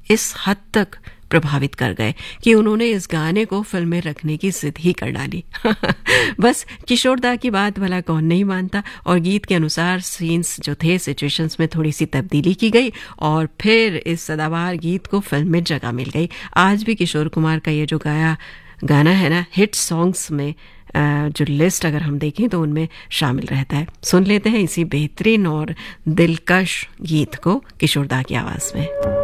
इस हद तक प्रभावित कर गए कि उन्होंने इस गाने को फिल्म में रखने की जिद ही कर डाली। बस किशोर दा की बात भला कौन नहीं मानता, और गीत के अनुसार सीन्स जो थे, सिचुएशंस में थोड़ी सी तब्दीली की गई और फिर इस सदाबहार गीत को फिल्म में जगह मिल गई। आज भी किशोर कुमार का ये जो गाना है ना, हिट सॉन्ग्स में जो लिस्ट अगर हम देखें तो उनमें शामिल रहता है। सुन लेते हैं इसी बेहतरीन और दिलकश गीत को किशोर दा की आवाज़ में।